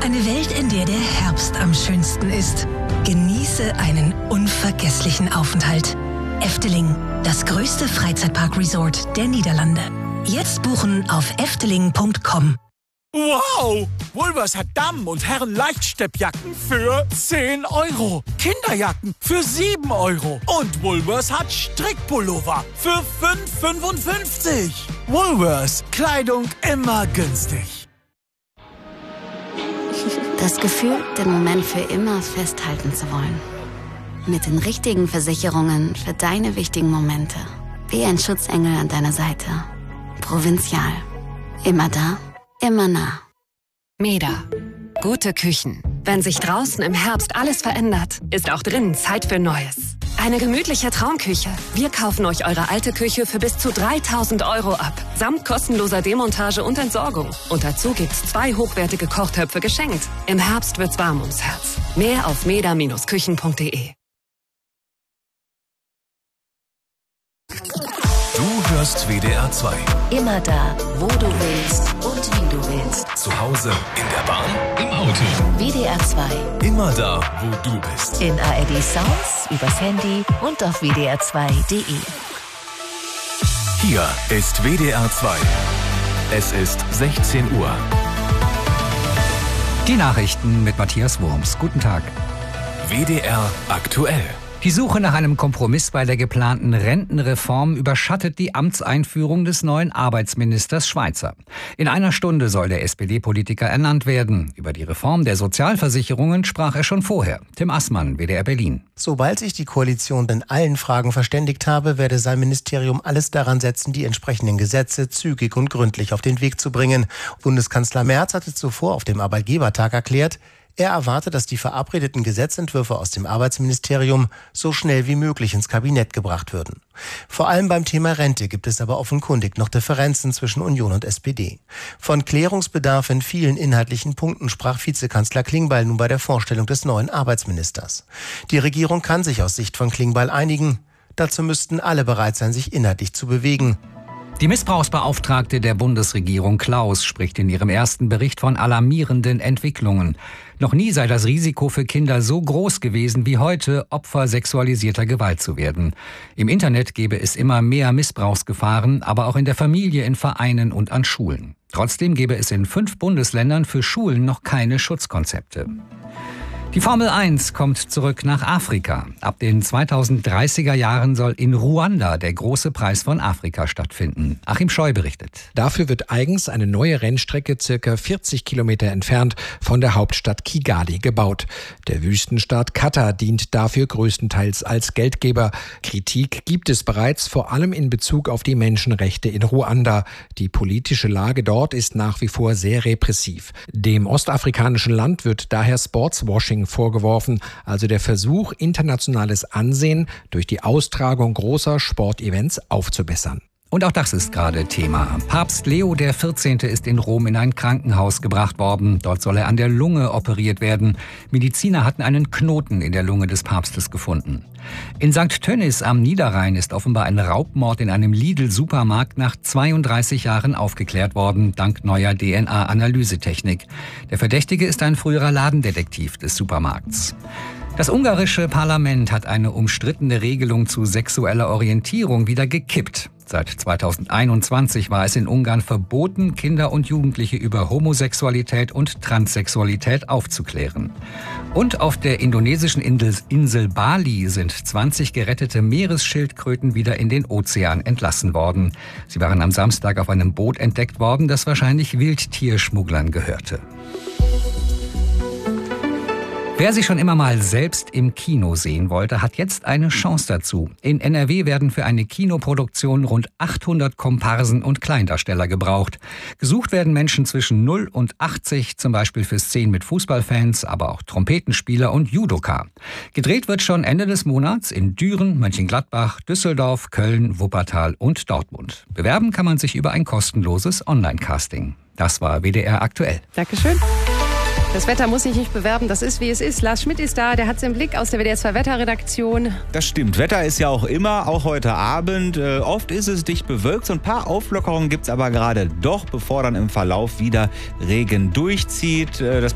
eine Welt, in der der Herbst am schönsten ist. Genieße einen unvergesslichen Aufenthalt. Efteling, das größte Freizeitpark-Resort der Niederlande. Jetzt buchen auf efteling.com. Wow! Woolworths hat Damen- und Herren-Leichtsteppjacken für 10 €. Kinderjacken für 7 €. Und Woolworths hat Strickpullover für 5,55 €. Woolworths, Kleidung immer günstig. Das Gefühl, den Moment für immer festhalten zu wollen. Mit den richtigen Versicherungen für deine wichtigen Momente. Wie ein Schutzengel an deiner Seite. Provinzial. Immer da. Immer nah. Meda. Gute Küchen. Wenn sich draußen im Herbst alles verändert, ist auch drinnen Zeit für Neues. Eine gemütliche Traumküche. Wir kaufen euch eure alte Küche für bis zu 3.000 € ab. Samt kostenloser Demontage und Entsorgung. Und dazu gibt's 2 hochwertige Kochtöpfe geschenkt. Im Herbst wird's warm ums Herz. Mehr auf meda-küchen.de. Du hörst WDR 2. Immer da, wo du willst und wie du willst. Zu Hause, in der Bahn, im Auto. WDR 2. Immer da, wo du bist. In ARD Sounds, übers Handy und auf wdr2.de. Hier ist WDR 2. Es ist 16 Uhr. Die Nachrichten mit Matthias Wurms. Guten Tag. WDR aktuell. Die Suche nach einem Kompromiss bei der geplanten Rentenreform überschattet die Amtseinführung des neuen Arbeitsministers Schweizer. In einer Stunde soll der SPD-Politiker ernannt werden. Über die Reform der Sozialversicherungen sprach er schon vorher. Tim Assmann, WDR Berlin. Sobald sich die Koalition in allen Fragen verständigt habe, werde sein Ministerium alles daran setzen, die entsprechenden Gesetze zügig und gründlich auf den Weg zu bringen. Bundeskanzler Merz hatte zuvor auf dem Arbeitgebertag erklärt, er erwarte, dass die verabredeten Gesetzentwürfe aus dem Arbeitsministerium so schnell wie möglich ins Kabinett gebracht würden. Vor allem beim Thema Rente gibt es aber offenkundig noch Differenzen zwischen Union und SPD. Von Klärungsbedarf in vielen inhaltlichen Punkten sprach Vizekanzler Klingbeil nun bei der Vorstellung des neuen Arbeitsministers. Die Regierung kann sich aus Sicht von Klingbeil einigen. Dazu müssten alle bereit sein, sich inhaltlich zu bewegen. Die Missbrauchsbeauftragte der Bundesregierung Klaus spricht in ihrem ersten Bericht von alarmierenden Entwicklungen. Noch nie sei das Risiko für Kinder so groß gewesen wie heute, Opfer sexualisierter Gewalt zu werden. Im Internet gebe es immer mehr Missbrauchsgefahren, aber auch in der Familie, in Vereinen und an Schulen. Trotzdem gebe es in 5 Bundesländern für Schulen noch keine Schutzkonzepte. Die Formel 1 kommt zurück nach Afrika. Ab den 2030er Jahren soll in Ruanda der große Preis von Afrika stattfinden. Achim Scheu berichtet. Dafür wird eigens eine neue Rennstrecke circa 40 Kilometer entfernt von der Hauptstadt Kigali gebaut. Der Wüstenstaat Katar dient dafür größtenteils als Geldgeber. Kritik gibt es bereits, vor allem in Bezug auf die Menschenrechte in Ruanda. Die politische Lage dort ist nach wie vor sehr repressiv. Dem ostafrikanischen Land wird daher Sportswashing vorgeworfen, also der Versuch, internationales Ansehen durch die Austragung großer Sportevents aufzubessern. Und auch das ist gerade Thema. Papst Leo XIV. Ist in Rom in ein Krankenhaus gebracht worden. Dort soll er an der Lunge operiert werden. Mediziner hatten einen Knoten in der Lunge des Papstes gefunden. In St. Tönnies am Niederrhein ist offenbar ein Raubmord in einem Lidl-Supermarkt nach 32 Jahren aufgeklärt worden, dank neuer DNA-Analysetechnik. Der Verdächtige ist ein früherer Ladendetektiv des Supermarkts. Das ungarische Parlament hat eine umstrittene Regelung zu sexueller Orientierung wieder gekippt. Seit 2021 war es in Ungarn verboten, Kinder und Jugendliche über Homosexualität und Transsexualität aufzuklären. Und auf der indonesischen Insel Bali sind 20 gerettete Meeresschildkröten wieder in den Ozean entlassen worden. Sie waren am Samstag auf einem Boot entdeckt worden, das wahrscheinlich Wildtierschmugglern gehörte. Wer sich schon immer mal selbst im Kino sehen wollte, hat jetzt eine Chance dazu. In NRW werden für eine Kinoproduktion rund 800 Komparsen und Kleindarsteller gebraucht. Gesucht werden Menschen zwischen 0 und 80, zum Beispiel für Szenen mit Fußballfans, aber auch Trompetenspieler und Judoka. Gedreht wird schon Ende des Monats in Düren, Mönchengladbach, Düsseldorf, Köln, Wuppertal und Dortmund. Bewerben kann man sich über ein kostenloses Online-Casting. Das war WDR aktuell. Dankeschön. Das Wetter muss sich nicht bewerben, das ist wie es ist. Lars Schmidt ist da, der hat es im Blick aus der WDR 2 Wetterredaktion. Das stimmt, Wetter ist ja auch immer, auch heute Abend. Oft ist es dicht bewölkt, so ein paar Auflockerungen gibt es aber gerade doch, bevor dann im Verlauf wieder Regen durchzieht. Das